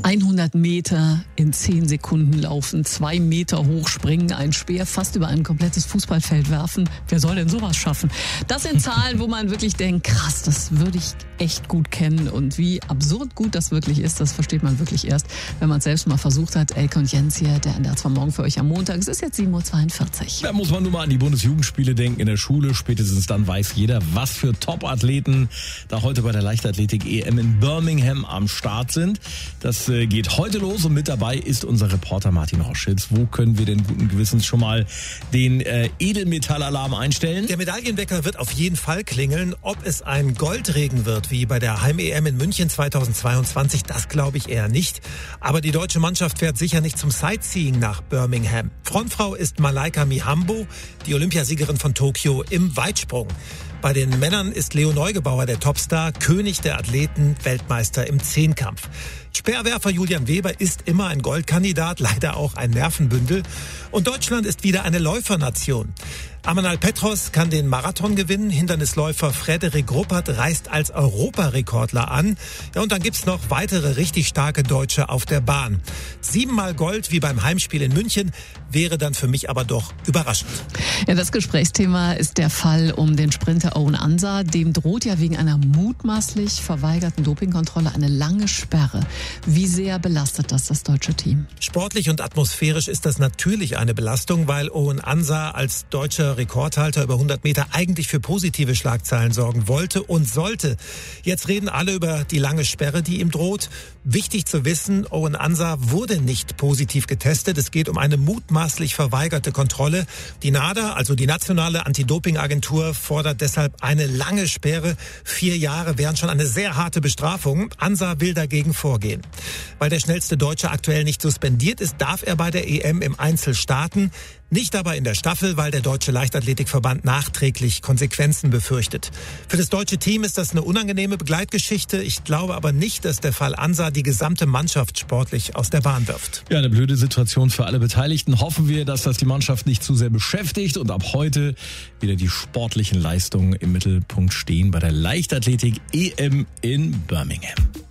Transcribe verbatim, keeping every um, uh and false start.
hundert Meter in zehn Sekunden laufen, zwei Meter hoch springen, ein Speer fast über ein komplettes Fußballfeld werfen. Wer soll denn sowas schaffen? Das sind Zahlen, wo man wirklich denkt, krass, das würde ich echt gut kennen. Und wie absurd gut das wirklich ist, das versteht man wirklich erst, wenn man es selbst mal versucht hat. Elke und Jens hier, der N D R zwei Morgen für euch am Montag. Es ist jetzt sieben Uhr zweiundvierzig. Da muss man nur mal an die Bundesjugendspiele denken in der Schule. Spätestens dann weiß jeder, was für Top-Athleten da heute bei der Leichtathletik-E M in Birmingham am Start sind. Das äh, geht heute los und mit dabei ist unser Reporter Martin Roschitz. Wo können wir denn guten Gewissens schon mal den äh, Edelmetallalarm einstellen? Der Medaillenwecker wird auf jeden Fall klingeln. Ob es ein Goldregen wird, wie bei der Heim-E M in München zweitausendzweiundzwanzig, das glaube ich eher nicht. Aber die deutsche Mannschaft fährt sicher nicht zum Sightseeing nach Birmingham. Frontfrau ist Malaika Mihambo, die Olympiasiegerin von Tokio im Weitsprung. Bei den Männern ist Leo Neugebauer der Topstar, König der Athleten, Weltmeister im Zehnkampf. Speerwerfer Julian Weber ist immer ein Goldkandidat, leider auch ein Nervenbündel. Und Deutschland ist wieder eine Läufernation. Amanal Petros kann den Marathon gewinnen. Hindernisläufer Frederik Ruppert reist als Europarekordler an. Ja, und dann gibt's noch weitere richtig starke Deutsche auf der Bahn. Siebenmal Gold wie beim Heimspiel in München wäre dann für mich aber doch überraschend. Ja, das Gesprächsthema ist der Fall um den Sprinter Owen Ansah. Dem droht ja wegen einer mutmaßlich verweigerten Dopingkontrolle eine lange Sperre. Wie sehr belastet das das deutsche Team? Sportlich und atmosphärisch ist das natürlich eine Belastung, weil Owen Ansah als deutscher Rekordhalter über hundert Meter eigentlich für positive Schlagzeilen sorgen wollte und sollte. Jetzt reden alle über die lange Sperre, die ihm droht. Wichtig zu wissen, Owen Ansah wurde nicht positiv getestet. Es geht um eine mutmaßlich verweigerte Kontrolle. Die NADA, also die nationale Anti-Doping-Agentur, fordert deshalb eine lange Sperre. Vier Jahre wären schon eine sehr harte Bestrafung. Ansah will dagegen vorgehen. Weil der schnellste Deutsche aktuell nicht suspendiert ist, darf er bei der E M im Einzel starten. Nicht aber in der Staffel, weil der Deutsche Leichtathletikverband nachträglich Konsequenzen befürchtet. Für das deutsche Team ist das eine unangenehme Begleitgeschichte. Ich glaube aber nicht, dass der Fall Ansah die gesamte Mannschaft sportlich aus der Bahn wirft. Ja, eine blöde Situation für alle Beteiligten. Hoffen wir, dass das die Mannschaft nicht zu sehr beschäftigt und ab heute wieder die sportlichen Leistungen im Mittelpunkt stehen bei der Leichtathletik-E M in Birmingham.